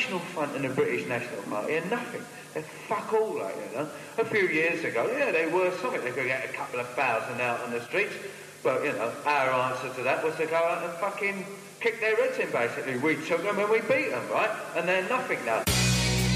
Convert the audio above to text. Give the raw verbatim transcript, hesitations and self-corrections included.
National Front and the British National Party are nothing. They're fuck all, like, you know. A few years ago, yeah, they were something. They could get a couple of thousand out on the streets. But, you know, our answer to that was to go out and fucking kick their heads in, basically. We took them and we beat them, right? And they're nothing now.